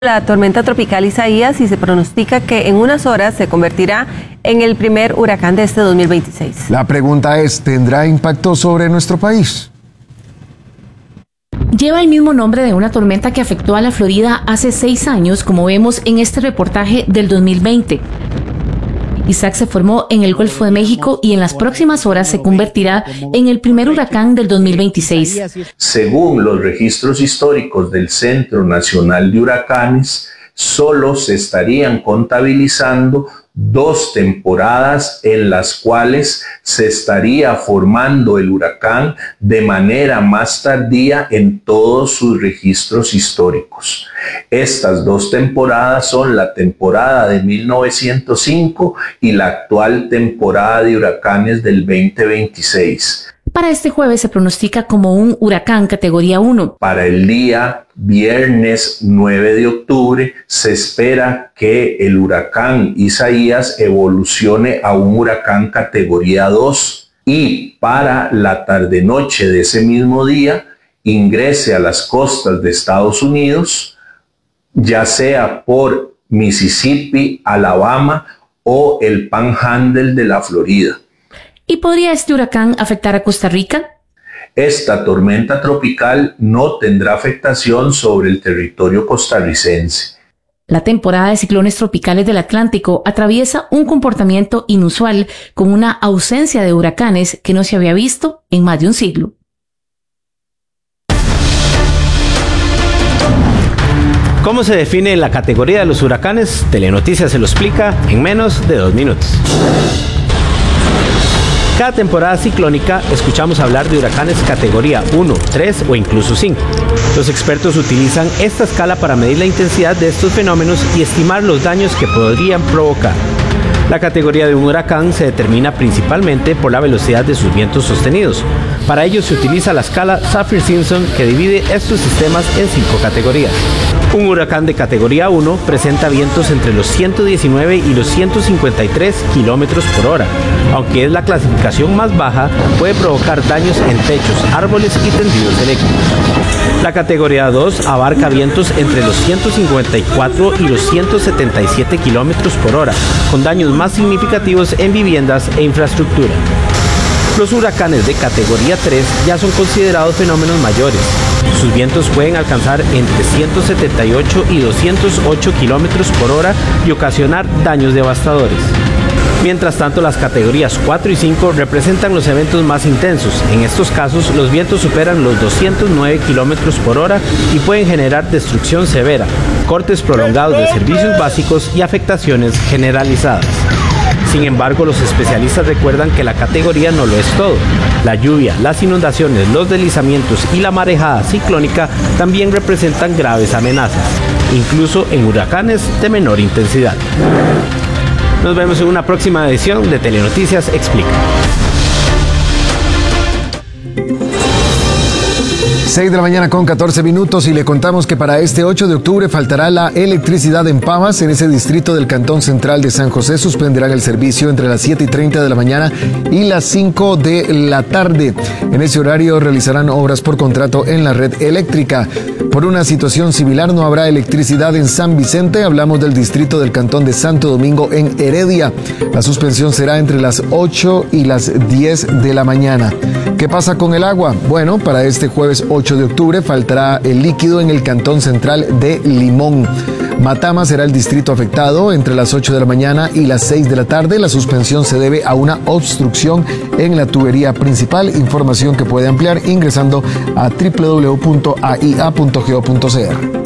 La tormenta tropical Isaías y se pronostica que en unas horas se convertirá en el primer huracán de este 2026. La pregunta es, ¿tendrá impacto sobre nuestro país? Lleva el mismo nombre de una tormenta que afectó a la Florida hace 6 años, como vemos en este reportaje del 2020. Isaac se formó en el Golfo de México y en las próximas horas se convertirá en el primer huracán del 2026. Según los registros históricos del Centro Nacional de Huracanes, solo se estarían contabilizando 2 temporadas en las cuales se estaría formando el huracán de manera más tardía en todos sus registros históricos. Estas 2 temporadas son la temporada de 1905 y la actual temporada de huracanes del 2026. Para este jueves se pronostica como un huracán categoría 1. Para el día viernes 9 de octubre se espera que el huracán Isaías evolucione a un huracán categoría 2 y para la tarde-noche de ese mismo día ingrese a las costas de Estados Unidos, ya sea por Mississippi, Alabama o el Panhandle de la Florida. ¿Y podría este huracán afectar a Costa Rica? Esta tormenta tropical no tendrá afectación sobre el territorio costarricense. La temporada de ciclones tropicales del Atlántico atraviesa un comportamiento inusual con una ausencia de huracanes que no se había visto en más de un siglo. ¿Cómo se define la categoría de los huracanes? Telenoticias se lo explica en menos de 2 minutos. Cada temporada ciclónica escuchamos hablar de huracanes categoría 1, 3 o incluso 5. Los expertos utilizan esta escala para medir la intensidad de estos fenómenos y estimar los daños que podrían provocar. La categoría de un huracán se determina principalmente por la velocidad de sus vientos sostenidos. Para ello se utiliza la escala Saffir-Simpson que divide estos sistemas en 5 categorías. Un huracán de categoría 1 presenta vientos entre los 119 y los 153 kilómetros por hora. Aunque es la clasificación más baja, puede provocar daños en techos, árboles y tendidos eléctricos. La categoría 2 abarca vientos entre los 154 y los 177 kilómetros por hora, con daños más significativos en viviendas e infraestructura. Los huracanes de categoría 3 ya son considerados fenómenos mayores. Sus vientos pueden alcanzar entre 178 y 208 kilómetros por hora y ocasionar daños devastadores. Mientras tanto, las categorías 4 y 5 representan los eventos más intensos. En estos casos, los vientos superan los 209 kilómetros por hora y pueden generar destrucción severa, cortes prolongados de servicios básicos y afectaciones generalizadas. Sin embargo, los especialistas recuerdan que la categoría no lo es todo. La lluvia, las inundaciones, los deslizamientos y la marejada ciclónica también representan graves amenazas, incluso en huracanes de menor intensidad. Nos vemos en una próxima edición de Telenoticias Explica. 6 de la mañana con 14 minutos y le contamos que para este 8 de octubre faltará la electricidad en Pavas. En ese distrito del Cantón Central de San José suspenderán el servicio entre las 7:30 de la mañana y las 5 de la tarde. En ese horario realizarán obras por contrato en la red eléctrica. Por una situación similar no habrá electricidad en San Vicente. Hablamos del distrito del Cantón de Santo Domingo en Heredia. La suspensión será entre las 8 y las 10 de la mañana. ¿Qué pasa con el agua? Bueno, para este jueves 8 de octubre faltará el líquido en el Cantón Central de Limón. Matama será el distrito afectado entre las 8 de la mañana y las 6 de la tarde. La suspensión se debe a una obstrucción en la tubería principal. Información que puede ampliar ingresando a www.aia.go.cr.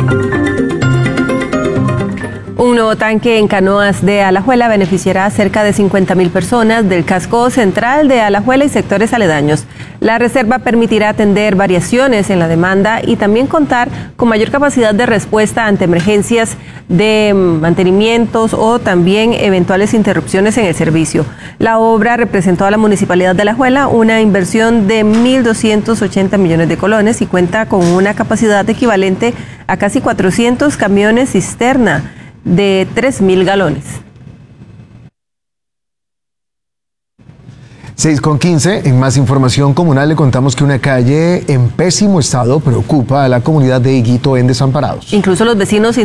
Un nuevo tanque en Canoas de Alajuela beneficiará a cerca de 50,000 personas del casco central de Alajuela y sectores aledaños. La reserva permitirá atender variaciones en la demanda y también contar con mayor capacidad de respuesta ante emergencias de mantenimientos o también eventuales interrupciones en el servicio. La obra representó a la Municipalidad de Alajuela una inversión de 1.280 millones de colones y cuenta con una capacidad equivalente a casi 400 camiones cisterna de 3,000 galones. 6:15, en más información comunal le contamos que una calle en pésimo estado preocupa a la comunidad de Higuito en Desamparados. Incluso los vecinos